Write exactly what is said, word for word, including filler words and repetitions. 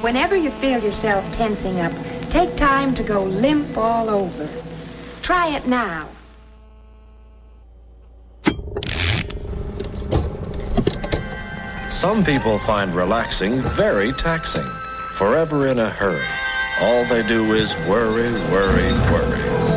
Whenever you feel yourself tensing up, take time to go limp all over. Try it now. Some people find relaxing very taxing. Forever in a hurry. All they do is worry, worry, worry.